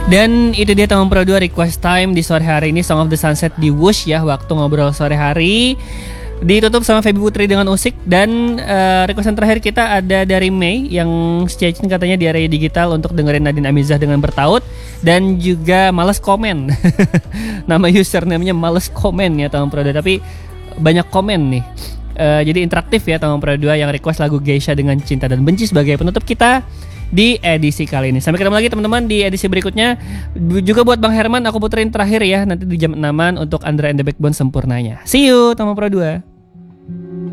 Dan itu dia teman Pro 2 request time di sore hari ini, Song of the Sunset di Wush ya, waktu ngobrol sore hari. Ditutup sama Feby Putri dengan Usik. Dan requestan terakhir kita ada dari Mei yang stay tune katanya di area digital untuk dengerin Nadine Amizah dengan bertaut. Dan juga males komen. Nama username-nya males komen ya teman Pro 2, tapi banyak komen nih. Jadi interaktif ya teman Pro 2 yang request lagu Geisha dengan Cinta dan Benci sebagai penutup kita di edisi kali ini. Sampai ketemu lagi teman-teman di edisi berikutnya. Juga buat Bang Herman aku puterin terakhir ya nanti di jam 6-an untuk Andra and the Backbone sempurnanya. See you teman Pro 2.